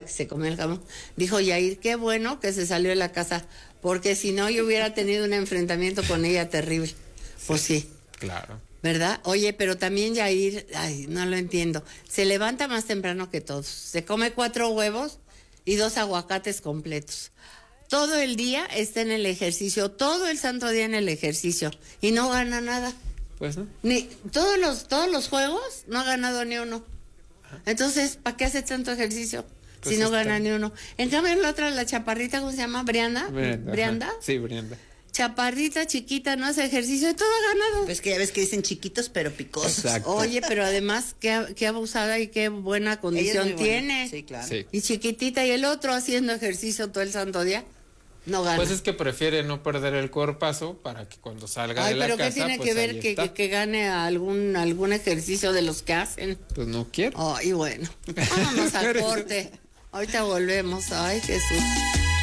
que se comió el jamón. Dijo Yair, qué bueno que se salió de la casa, porque si no yo hubiera tenido un enfrentamiento con ella terrible. Pues sí. Claro. ¿Verdad? Oye, pero también Yair, ay, no lo entiendo. Se levanta más temprano que todos. Se come 4 huevos y 2 aguacates completos. Todo el día está en el ejercicio, todo el santo día en el ejercicio y no gana nada. Pues no. Ni todos los juegos no ha ganado ni uno. Entonces, ¿para qué hace tanto ejercicio Pues si no está... gana ni uno? En cambio, la otra, la chaparrita, ¿cómo se llama? ¿Brianda? Sí, Brianda. Chaparrita, chiquita, no hace ejercicio y todo ha ganado. Pues que ya ves que dicen chiquitos pero picosos. Exacto. Oye, pero además, qué abusada y qué buena condición tiene. Sí, claro. Sí. Y chiquitita, y el otro haciendo ejercicio todo el santo día, no gana. Pues es que prefiere no perder el cuerpazo para que cuando salga de la casa. Pero ¿qué tiene pues que ver ahí que, está. que gane algún ejercicio de los que hacen? Pues no quiere. Ay, bueno, vámonos al corte. Ahorita volvemos. Ay, Jesús.